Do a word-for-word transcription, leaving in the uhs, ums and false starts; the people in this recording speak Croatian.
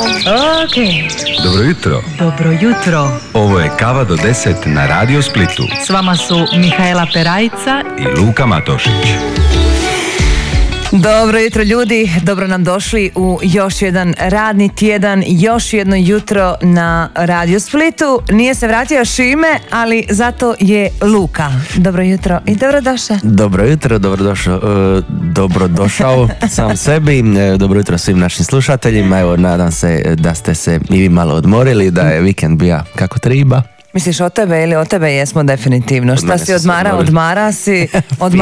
Ok. Dobro jutro. Dobro jutro. Ovo je Kava do deset na Radio Splitu. S vama su Mihaela Perajca i Luka Matošić. Dobro jutro ljudi, dobro nam došli u još jedan radni tjedan, još jedno jutro na Radio Splitu. Nije se vratio Šime, ali zato je Luka. Dobro jutro i dobrodošao. Dobro jutro, dobrodošao, uh, dobrodošao sam sebi, dobro jutro svim našim slušateljima. Evo, nadam se da ste se i vi malo odmorili, da je vikend bio kako treba. Misliš o tebe ili o tebe jesmo definitivno? Šta si odmara, odmara si, odmara